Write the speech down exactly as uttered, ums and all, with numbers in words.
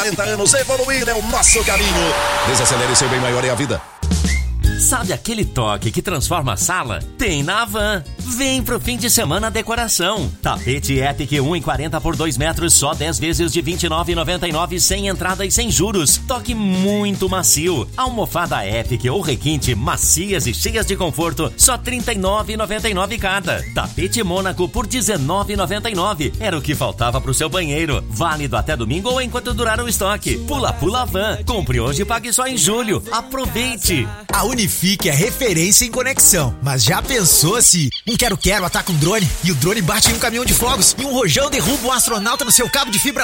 quarenta anos, evoluir é o nosso caminho. Desacelere, seu bem maior é a vida. Sabe aquele toque que transforma a sala? Tem na Havan. Vem pro fim de semana decoração. Tapete Epic um e quarenta por dois metros, só dez vezes de vinte e nove reais e noventa e nove centavos, sem entrada e sem juros. Toque muito macio. Almofada Epic ou requinte, macias e cheias de conforto, só trinta e nove reais e noventa e nove centavos cada. Tapete Mônaco por dezenove reais e noventa e nove centavos. Era o que faltava pro seu banheiro. Válido até domingo ou enquanto durar o estoque. Pula Pula Havan. Compre hoje e pague só em julho. Aproveite! A Unifique é referência em conexão, mas já pensou se um quero-quero ataca um drone e o drone bate em um caminhão de fogos e um rojão derruba um astronauta no seu cabo de fibra